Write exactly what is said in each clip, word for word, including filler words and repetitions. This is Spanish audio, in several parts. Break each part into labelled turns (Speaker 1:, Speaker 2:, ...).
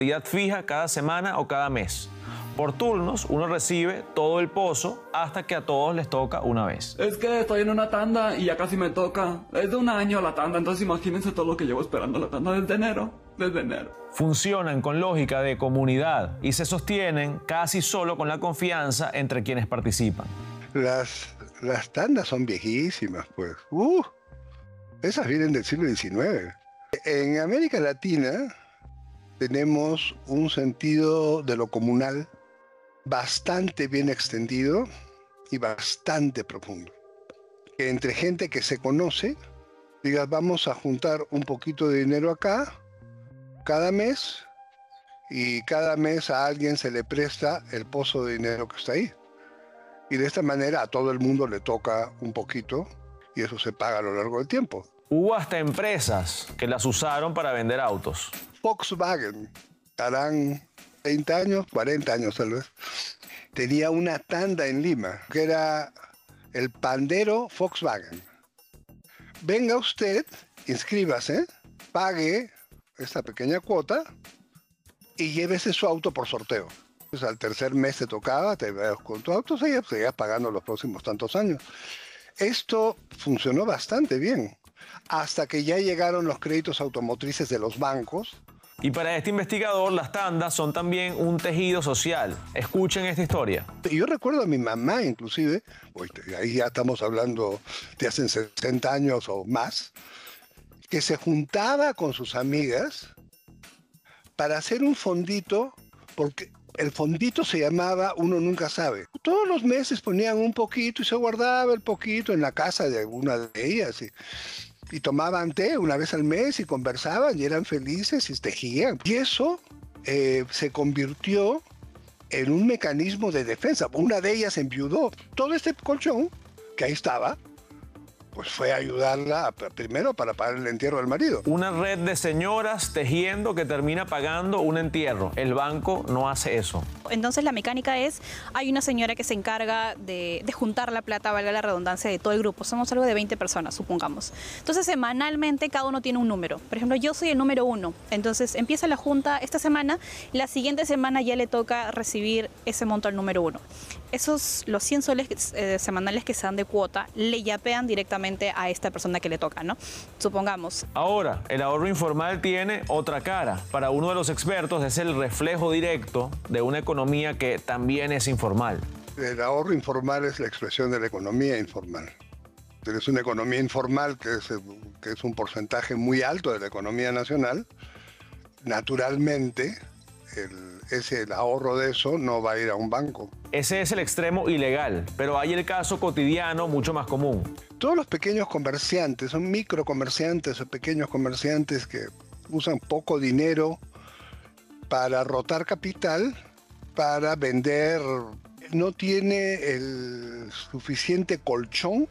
Speaker 1: cantidad fija cada semana o cada mes. Por turnos, uno recibe todo el pozo hasta que a todos les toca una vez.
Speaker 2: Es que estoy en una tanda y ya casi me toca. Es de un año la tanda, entonces imagínense todo lo que llevo esperando la tanda desde enero. Desde enero.
Speaker 1: Funcionan con lógica de comunidad y se sostienen casi solo con la confianza entre quienes participan.
Speaker 3: Las, las tandas son viejísimas, pues. Uh, esas vienen del siglo diecinueve. En América Latina tenemos un sentido de lo comunal bastante bien extendido y bastante profundo. Que entre gente que se conoce, digas, vamos a juntar un poquito de dinero acá, cada mes, y cada mes a alguien se le presta el pozo de dinero que está ahí. Y de esta manera a todo el mundo le toca un poquito y eso se paga a lo largo del tiempo.
Speaker 1: Hubo hasta empresas que las usaron para vender autos.
Speaker 3: Volkswagen, harán treinta años, cuarenta años tal vez, tenía una tanda en Lima, que era el Pandero Volkswagen. Venga usted, inscríbase, pague esta pequeña cuota y llévese su auto por sorteo. Pues al tercer mes te tocaba, te ibas con tu auto, seguías, seguías pagando los próximos tantos años. Esto funcionó bastante bien, hasta que ya llegaron los créditos automotrices de los bancos.
Speaker 1: Y para este investigador, las tandas son también un tejido social. Escuchen esta historia.
Speaker 3: Yo recuerdo a mi mamá, inclusive, ahí ya estamos hablando de hace sesenta años o más, que se juntaba con sus amigas para hacer un fondito, porque el fondito se llamaba Uno Nunca Sabe. Todos los meses ponían un poquito y se guardaba el poquito en la casa de alguna de ellas. Y, y tomaban té una vez al mes y conversaban y eran felices y tejían. Y eso eh, se convirtió en un mecanismo de defensa. Una de ellas enviudó. Todo este colchón, que ahí estaba, pues fue a ayudarla primero para pagar el entierro del marido.
Speaker 1: Una red de señoras tejiendo que termina pagando un entierro. El banco no hace eso.
Speaker 4: Entonces la mecánica es, hay una señora que se encarga de, de juntar la plata, valga la redundancia, de todo el grupo. Somos algo de veinte personas, supongamos. Entonces semanalmente cada uno tiene un número. Por ejemplo, yo soy el número uno. Entonces empieza la junta esta semana, la siguiente semana ya le toca recibir ese monto al número uno. Esos, los cien soles eh, semanales que se dan de cuota, le yapean directamente a esta persona que le toca, ¿no? Supongamos.
Speaker 1: Ahora, el ahorro informal tiene otra cara. Para uno de los expertos es el reflejo directo de una economía que también es informal.
Speaker 3: El ahorro informal es la expresión de la economía informal. Es una economía informal que es, que es un porcentaje muy alto de la economía nacional. Naturalmente, el, ese, el ahorro de eso no va a ir a un banco.
Speaker 1: Ese es el extremo ilegal, pero hay el caso cotidiano mucho más común.
Speaker 3: Todos los pequeños comerciantes, son microcomerciantes o pequeños comerciantes que usan poco dinero para rotar capital, para vender, no tiene el suficiente colchón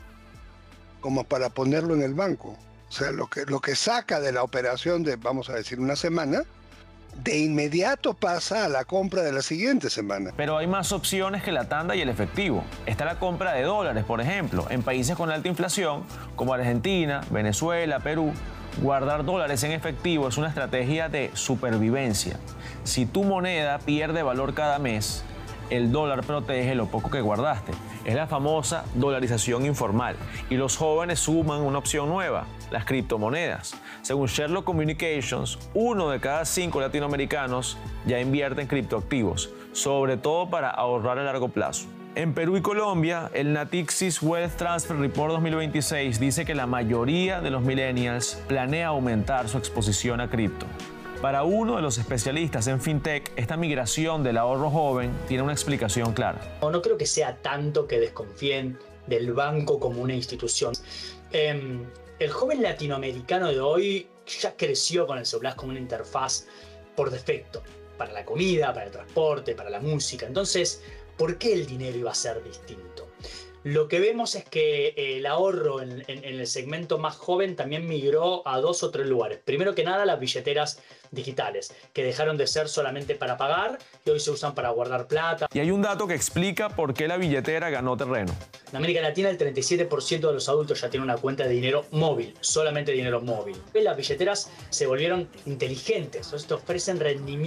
Speaker 3: como para ponerlo en el banco. O sea, lo que, lo que saca de la operación de, vamos a decir, una semana, de inmediato pasa a la compra de la siguiente semana.
Speaker 1: Pero hay más opciones que la tanda y el efectivo. Está la compra de dólares, por ejemplo. En países con alta inflación, como Argentina, Venezuela, Perú, guardar dólares en efectivo es una estrategia de supervivencia. Si tu moneda pierde valor cada mes, el dólar protege lo poco que guardaste. Es la famosa dolarización informal. Y los jóvenes suman una opción nueva, las criptomonedas. Según Sherlock Communications, uno de cada cinco latinoamericanos ya invierte en criptoactivos, sobre todo para ahorrar a largo plazo. En Perú y Colombia, el Natixis Wealth Transfer Report dos mil veintiséis dice que la mayoría de los millennials planea aumentar su exposición a cripto. Para uno de los especialistas en fintech, esta migración del ahorro joven tiene una explicación clara.
Speaker 5: No, no creo que sea tanto que desconfíen del banco como una institución. Eh, el joven latinoamericano de hoy ya creció con el celular como una interfaz por defecto, para la comida, para el transporte, para la música. Entonces, ¿por qué el dinero iba a ser distinto? Lo que vemos es que el ahorro en, en, en el segmento más joven también migró a dos o tres lugares. Primero que nada, las billeteras digitales, que dejaron de ser solamente para pagar y hoy se usan para guardar plata.
Speaker 1: Y hay un dato que explica por qué la billetera ganó terreno.
Speaker 5: En América Latina, el treinta y siete por ciento de los adultos ya tienen una cuenta de dinero móvil, solamente dinero móvil. Las billeteras se volvieron inteligentes, entonces te ofrecen rendimiento.